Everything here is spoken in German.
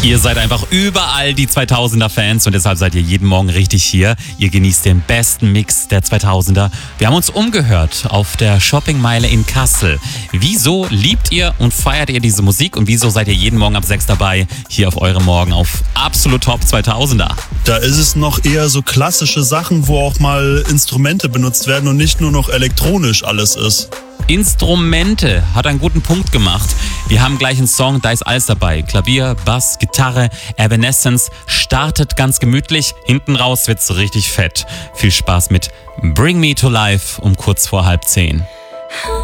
Ihr seid einfach überall die 2000er-Fans und deshalb seid ihr jeden Morgen richtig hier. Ihr genießt den besten Mix der 2000er. Wir haben uns umgehört auf der Shoppingmeile in Kassel. Wieso liebt ihr und feiert ihr diese Musik und wieso seid ihr jeden Morgen ab 6 dabei hier auf eurem Morgen auf Absolut Top 2000er? Da ist es noch eher so klassische Sachen, wo auch mal Instrumente benutzt werden und nicht nur noch elektronisch alles ist. Instrumente, hat einen guten Punkt gemacht. Wir haben gleich einen Song, da ist alles dabei. Klavier, Bass, Gitarre, Evanescence, startet ganz gemütlich, hinten raus wird's richtig fett. Viel Spaß mit Bring Me to Life um kurz vor 9:30.